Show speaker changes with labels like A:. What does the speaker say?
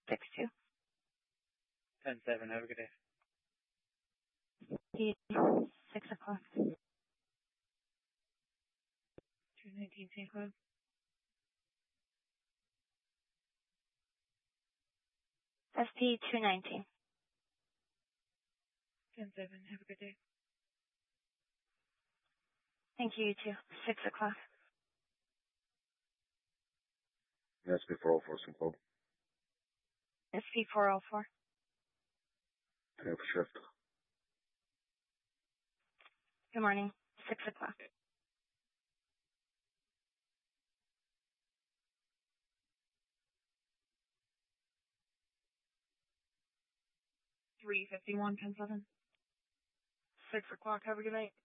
A: 6-2.
B: 10-7. Have a good day.
A: 6 o'clock.
B: 219 St. Cloud.
A: SP 219.
B: 10-7. Have a good day.
A: Thank you, you too. 6 o'clock.
C: SP 404 St. Cloud.
A: SP 404.
C: Clear for shift.
A: Good morning. 6 o'clock.
B: 351 10-7. 6 o'clock. Have a good night.